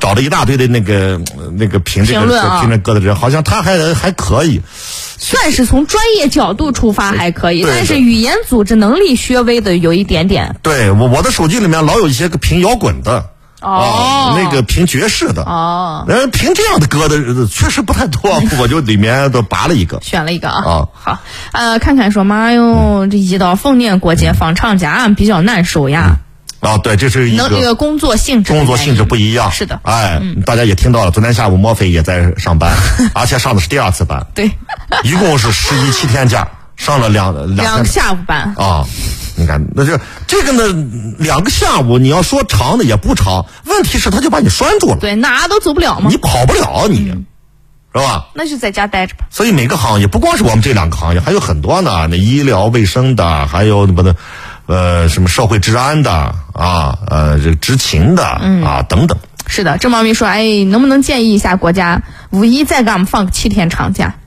找了一大堆的那个评这个评论歌的人，好像他还可以， 算是从专业角度出发还可以，但是语言组织能力稍微的有一点点。 对，我的手机里面老有一些个评摇滚的。那个评爵士的评这样的歌的确实不太多，我就里面都拔了一个， 选了一个啊。好，看看说嘛，这一到逢年过节放长假比较难受呀。 对，这是一个工作性质不一样。 是的， 大家也听到了，昨天下午莫非也在上班，而且上的是第2次班。 对， 一共是17天假，上了两个下午班啊。你看，那这个呢，2个下午你要说长的也不长，问题是他就把你拴住了， 对，哪都走不了嘛， 你跑不了你，是吧？ 那就在家待着吧。 所以每个行业不光是我们这2个行业，还有很多呢，那医疗卫生的，还有什么社会治安的这执勤的等等。 是的，郑茂密说，能不能建议一下国家5·1再给我们放个7天长假？